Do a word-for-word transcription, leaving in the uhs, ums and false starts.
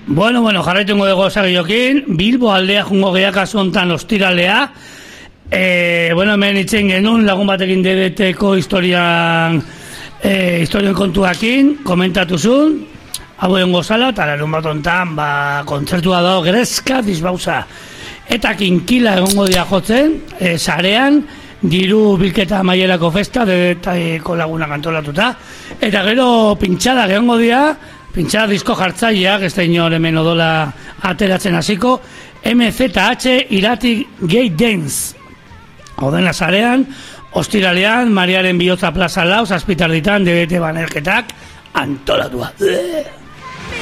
Bueno, bueno, jarraitungo dugu sagiokin, Bilbo aldea jungo geha kasu hontan ostiralea. Eh, bueno, hemen itzen genuen lagun batekin D B T-ko historian, eh, historian kontuakin, komentatuzun, hau egon gozala, eta larun bat ontan, ba, kontzertua dago Greska disbauza. Eta kinkila egongo dia jotzen, eh, sarean, diru bilketa maierako festa, D B T-ko laguna kantolatuta. Eta gero pintxada egongo dia, pintxada disko jartzaileak, ez da inor hemen odola ateratzen hasiko, M Z H Irati Gay Dance. Odena sarean, ostiralean, Mariaren Bihotza plaza lau, zazpitarditan, D B T banerketak, antolatua.